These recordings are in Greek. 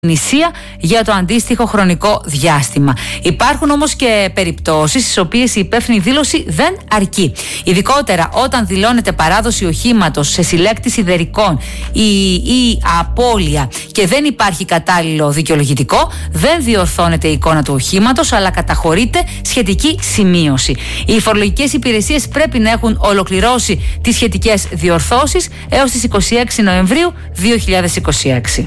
νησία για το αντίστοιχο χρονικό διάστημα. Υπάρχουν όμως και περιπτώσεις στις οποίες η υπεύθυνη δήλωση δεν αρκεί. Ειδικότερα όταν δηλώνεται παράδοση οχήματος σε συλλέκτη σιδερικών ή απώλεια και δεν υπάρχει κατάλληλο δικαιολογητικό, δεν διορθώνεται η εικόνα του οχήματος, αλλά καταχωρείται σχετική σημείωση. Οι φορολογικές υπηρεσίες πρέπει να έχουν ολοκληρώσει τις σχετικές διορθώσεις έως τις 26 Νοεμβρίου 2026.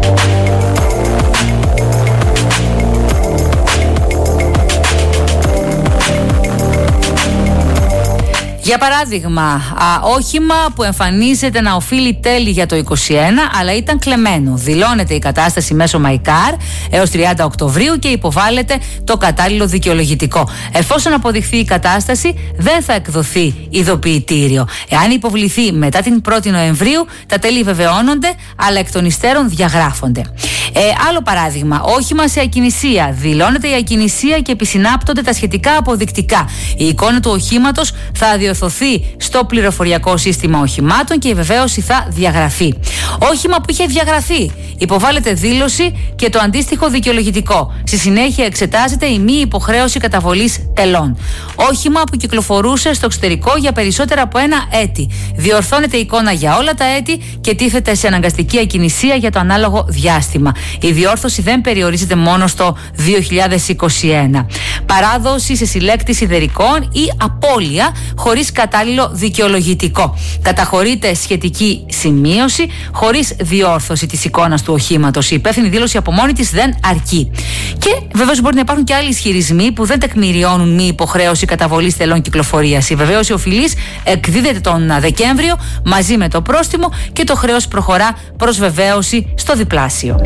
Για παράδειγμα, όχημα που εμφανίζεται να οφείλει τέλη για το 2021, αλλά ήταν κλεμμένο. Δηλώνεται η κατάσταση μέσω MyCar έως 30 Οκτωβρίου και υποβάλλεται το κατάλληλο δικαιολογητικό. Εφόσον αποδειχθεί η κατάσταση, δεν θα εκδοθεί ειδοποιητήριο. Εάν υποβληθεί μετά την 1η Νοεμβρίου, τα τέλη βεβαιώνονται, αλλά εκ των υστέρων διαγράφονται. Άλλο παράδειγμα, όχημα σε ακινησία. Δηλώνεται η ακινησία και επισυνάπτονται τα σχετικά αποδεικτικά. Η εικόνα του οχήματος θα διορθωθεί στο πληροφοριακό σύστημα οχημάτων και η βεβαίωση θα διαγραφεί. Όχημα που είχε διαγραφεί, υποβάλλεται δήλωση και το αντίστοιχο δικαιολογητικό. Στη συνέχεια εξετάζεται η μη υποχρέωση καταβολής τελών. Όχημα που κυκλοφορούσε στο εξωτερικό για περισσότερα από ένα έτη. Διορθώνεται η εικόνα για όλα τα έτη και τίθεται σε αναγκαστική ακινησία για το ανάλογο διάστημα. Η διόρθωση δεν περιορίζεται μόνο στο 2021. Παράδοση σε συλλέκτη σιδερικών ή απώλεια χωρίς κατάλληλο δικαιολογητικό. Καταχωρείται σχετική σημείωση χωρίς διόρθωση της εικόνας του οχήματος. Η υπεύθυνη δήλωση από μόνη της δεν αρκεί. Και βεβαίως μπορεί να υπάρχουν και άλλοι ισχυρισμοί που δεν τεκμηριώνουν μη υποχρέωση καταβολής τελών κυκλοφορίας. Η βεβαίωση οφειλής εκδίδεται τον Δεκέμβριο μαζί με το πρόστιμο και το χρέος προχωρά προς βεβαίωση στο διπλάσιο.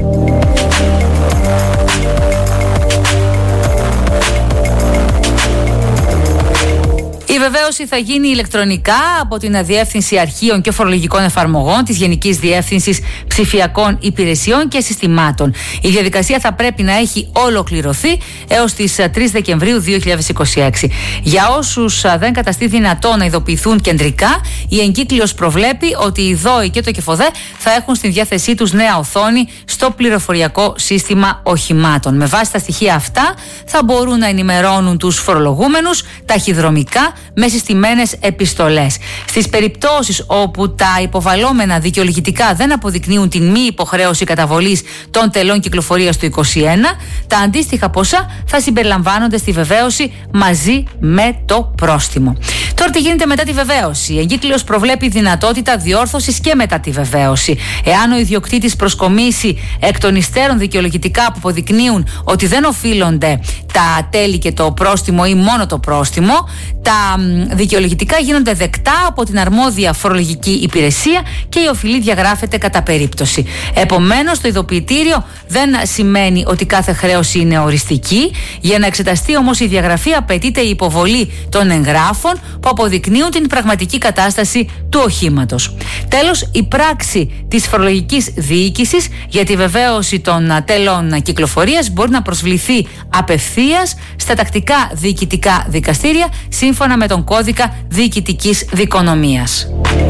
Η βεβαίωση θα γίνει ηλεκτρονικά από την Διεύθυνση Αρχείων και Φορολογικών Εφαρμογών της Γενικής Διεύθυνσης Ψηφιακών Υπηρεσιών και Συστημάτων. Η διαδικασία θα πρέπει να έχει ολοκληρωθεί έως τις 3 Δεκεμβρίου 2026. Για όσους δεν καταστεί δυνατό να ειδοποιηθούν κεντρικά, η εγκύκλειος προβλέπει ότι η ΔΟΗ και το ΚΕΦΟΔΕ θα έχουν στη διάθεσή τους νέα οθόνη στο πληροφοριακό σύστημα οχημάτων. Με βάση τα στοιχεία αυτά θα μπορούν να ενημερώνουν τους φορολογούμενους ταχυδρομικά με συστημένες επιστολές. Στις περιπτώσεις όπου τα υποβαλλόμενα δικαιολογητικά δεν αποδεικνύουν την μη υποχρέωση καταβολής των τελών κυκλοφορίας του 2021, τα αντίστοιχα ποσά θα συμπεριλαμβάνονται στη βεβαίωση μαζί με το πρόστιμο. Τώρα τι γίνεται μετά τη βεβαίωση? Η εγκύκλειος προβλέπει δυνατότητα διόρθωσης και μετά τη βεβαίωση. Εάν ο ιδιοκτήτης προσκομίσει εκ των υστέρων δικαιολογητικά που αποδεικνύουν ότι δεν οφείλονται τα τέλη και το πρόστιμο ή μόνο το πρόστιμο, τα δικαιολογητικά γίνονται δεκτά από την αρμόδια φορολογική υπηρεσία και η οφειλή διαγράφεται κατά περίπτωση. Επομένως, το ειδοποιητήριο δεν σημαίνει ότι κάθε χρέωση είναι οριστική. Για να εξεταστεί όμως η διαγραφή, απαιτείται η υποβολή των εγγράφων που αποδεικνύουν την πραγματική κατάσταση του οχήματος. Τέλος, η πράξη της φορολογικής διοίκησης για τη βεβαίωση των τέλων κυκλοφορίας μπορεί να προσβληθεί απευθείας στα τακτικά διοικητικά δικαστήρια σύμφωνα με τον κώδικα διοικητικής δικονομίας.